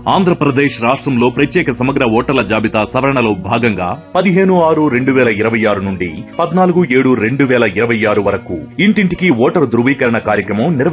ఆంధ్రప్రదేశ్ రాష్ట్రంలో ప్రత్యేక సమగ్ర ఓటర్ల జాబితా సవరణలో భాగంగా 15/6/2026 నుండి 14/7/2026 వరకు ఇంటింటికి ఓటరు ధృవీకరణ కార్యక్రమం